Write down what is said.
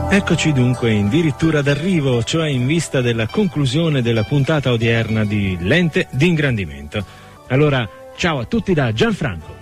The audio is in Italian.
Eccoci dunque addirittura d'arrivo, cioè in vista della conclusione della puntata odierna di Lente d'ingrandimento. Allora, ciao a tutti da Gianfranco.